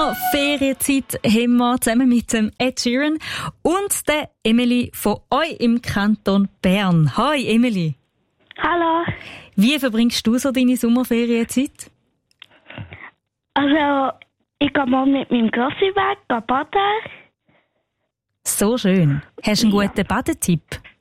Sommerferienzeit haben wir zusammen mit dem Ed Sheeran und der Emily von euch im Kanton Bern. Hi Emily. Hallo. Wie verbringst du so deine Sommerferienzeit? Also, ich gehe morgen mit meinem Grossi weg, gehe baden. So schön. Hast du einen guten Badetipp?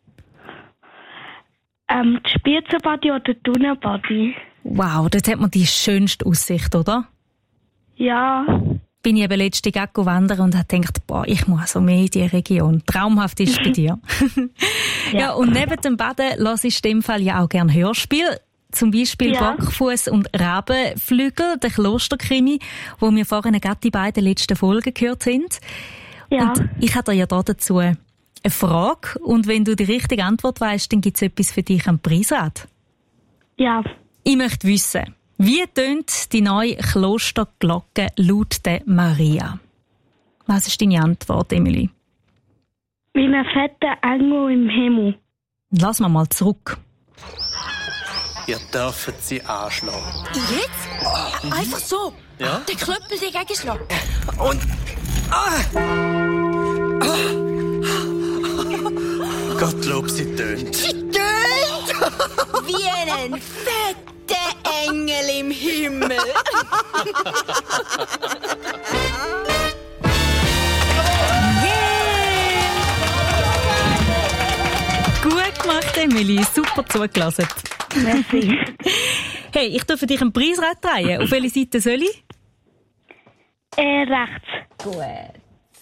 Die Spitzenbadi oder die Tunnelbadi. Wow, dort hat man die schönste Aussicht, oder? Ja. Bin ich eben letztens wandern und habe gedacht, ich muss so mehr in die Region. Traumhaft ist es bei dir. Ja, und neben dem Baden lasse ich in dem Fall ja auch gerne Hörspiel. Zum Beispiel Bockfuss und Rabenflügel, der Klosterkrimi, wo wir vorhin gerade die beiden letzten Folgen gehört haben. Ja. Und ich habe dir ja dazu eine Frage. Und wenn du die richtige Antwort weißt, dann gibt es etwas für dich am Preisrad. Ja. Ich möchte wissen, wie tönt die neue Klosterglocke laut der Maria? Was ist deine Antwort, Emily? Wie ein fetter Engel im Himmel. Lass mal zurück. Ihr dürft sie anschlagen. Jetzt? Einfach so? Ja? Den Klöppel dagegen schlagen. Und... Gottlob, sie tönt. Sie tönt! Wie ein fetter Engel im Himmel. Gut gemacht, Emily. Super zugelassen. Merci. Hey, ich darf für dich einen Preisrad drehen. Auf welche Seite soll ich? Rechts. Gut.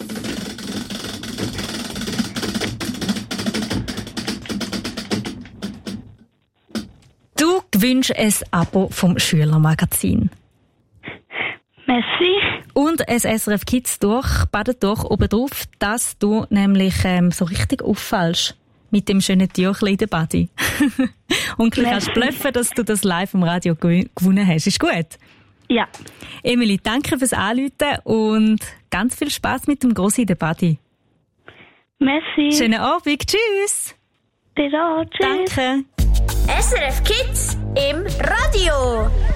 Du gewünscht ein Abo vom Schülermagazin. Merci. Und ein SRF Kids badet durch oben drauf, dass du nämlich so richtig auffällst mit dem schönen Tüchlein in der Body. Und du kannst bluffen, dass du das live im Radio gewonnen hast. Ist gut? Ja. Emily, danke fürs Anrufen und ganz viel Spass mit dem Grossi in der Body. Merci. Schönen Abend. Tschüss. Dir auch. Tschüss. Danke. SRF Kids im Radio.